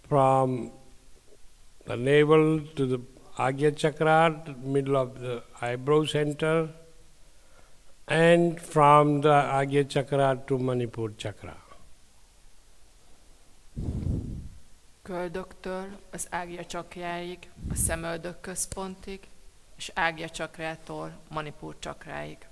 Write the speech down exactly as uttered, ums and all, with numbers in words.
from the navel to the Agya Chakra, middle of the eyebrow center, and from the Agya Chakra to Manipur Chakra. Köldöktől az Ágya csakráig, a szemöldök központig, és Ágya csakrától Manipur csakráig.